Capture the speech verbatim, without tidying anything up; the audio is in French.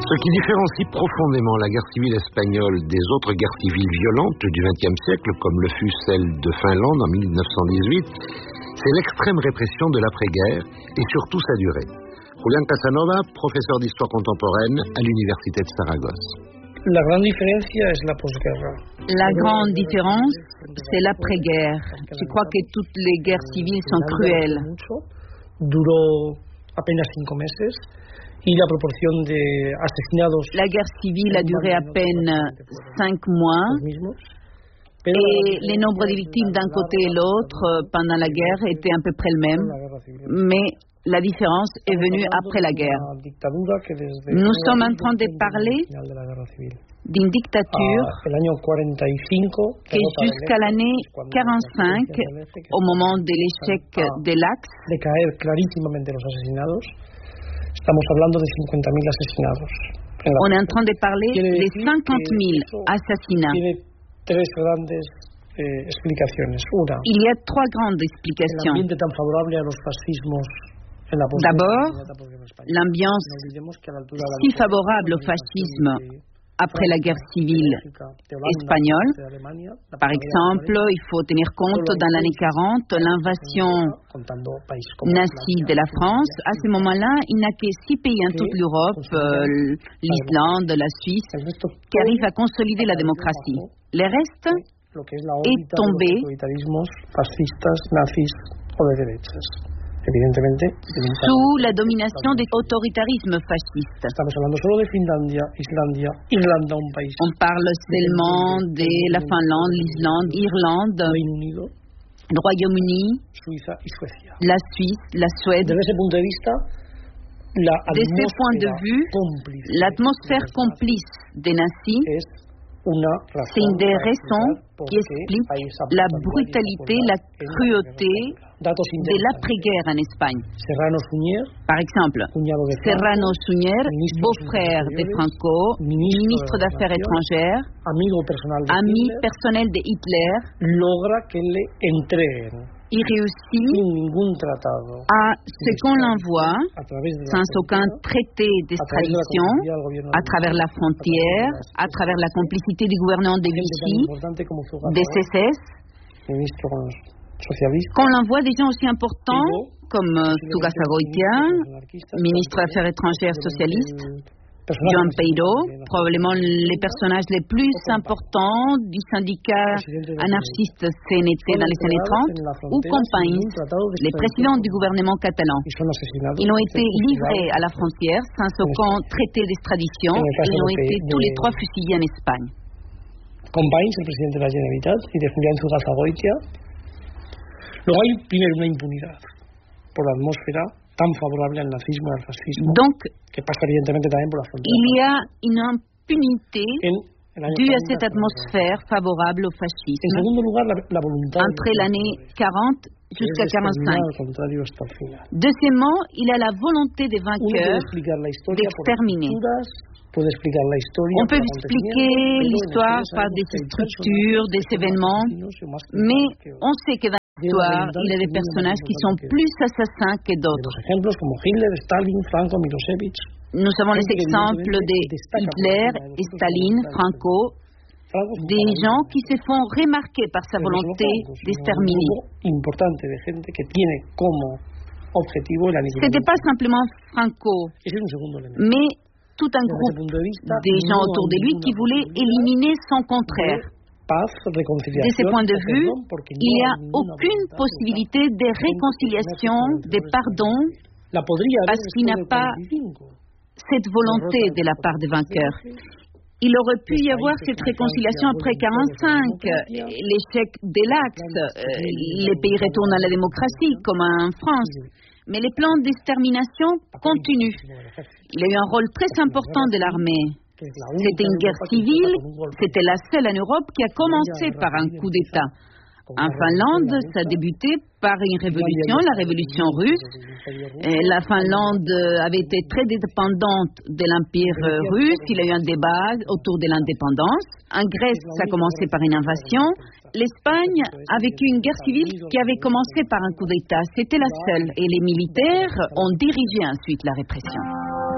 Ce qui différencie profondément la guerre civile espagnole des autres guerres civiles violentes du vingtième siècle, comme le fut celle de Finlande en mille neuf cent dix-huit, c'est l'extrême répression de l'après-guerre et surtout sa durée. Julián Casanova, professeur d'histoire contemporaine à l'université de Saragosse. La grande différence est la postguerra. La grande différence, c'est l'après-guerre. Je crois que toutes les guerres civiles sont cruelles. Duró apenas cinco meses. Y la proporción de asesinados. La guerre civile a duré à peine cinq mois. Et les nombres de victimes d'un côté et l'autre pendant la guerre étaient à peu près le même. Mais la différence est venue après la guerre. Nous sommes en train de parler d'une dictature qui, jusqu'à l'année quarante-cinq, au moment de l'échec de l'Axe, on est en train de parler de cinquante mille assassinats. Il y a trois grandes explications. D'abord, l'ambiance si favorable au fascisme après la guerre civile espagnole. Par exemple, il faut tenir compte dans l'année quarante, l'invasion nazie de la France. À ce moment-là, il n'y a que six pays en toute l'Europe, euh, l'Islande, la Suisse, qui arrivent à consolider la démocratie. Le reste est tombé sous la domination des autoritarismes fascistes. On parle seulement de la Finlande, l'Islande, l'Irlande, le Royaume-Uni, la Suisse, la Suède. De ce point de vue, l'atmosphère complice des nazis, c'est une des raisons qui explique la brutalité, la cruauté de l'après-guerre en Espagne. Par exemple, Serrano Suñer, beau-frère de Franco, ministre d'Affaires étrangères, ami personnel de Hitler, il réussit à ce qu'on l'envoie sans aucun traité d'extradition à travers la frontière, à travers la complicité du gouvernement de Vichy, des C S S, qu'on l'envoie des gens aussi importants comme Tugasagoitia, ministre des Affaires étrangères socialiste, Joan Peiró, probablement les personnages les plus importants du syndicat anarchiste C N T dans les années trente, ou Companys, les présidents du gouvernement catalan. Ils ont été livrés à la frontière sans aucun traité d'extradition et ils ont été tous les trois fusillés en Espagne. Companys, el presidente de la Generalitat, y de Julián Tugasagoitia. Luego hay primero una impunidad por la atmósfera tan favorable al nazismo y al fascismo. Donc, que pasa evidentemente también por la frontera. Il y a une impunité due à cette atmosphère favorable au fascisme. En segundo lugar, la, la voluntad entre l'année quarante jusqu'à quarante-cinq. Deuxièmement, il y a la volonté des vainqueurs d'exterminer. On peut expliquer l'histoire par des structures, des événements, mais on sait que dans l'histoire, il y a des personnages qui sont plus assassins que d'autres. Nous avons les exemples de Hitler, Staline, Franco, des gens qui se font remarquer par sa volonté d'exterminer. Ce n'était pas simplement Franco, mais tout un groupe des gens autour de lui qui voulaient éliminer son contraire. De ce point de vue, il n'y a aucune possibilité de réconciliation, de pardon, parce qu'il n'y a pas cette volonté de la part des vainqueurs. Il aurait pu y avoir cette réconciliation après quarante-cinq, l'échec de l'Axe, les pays retournent à la démocratie, comme en France. Mais les plans d'extermination continuent. Il y a eu un rôle très important de l'armée. C'était une guerre civile, c'était la seule en Europe qui a commencé par un coup d'État. En Finlande, ça a débuté par une révolution, la révolution russe. Et la Finlande avait été très dépendante de l'Empire russe. Il y a eu un débat autour de l'indépendance. En Grèce, ça a commencé par une invasion. L'Espagne a vécu une guerre civile qui avait commencé par un coup d'État. C'était la seule. Et les militaires ont dirigé ensuite la répression.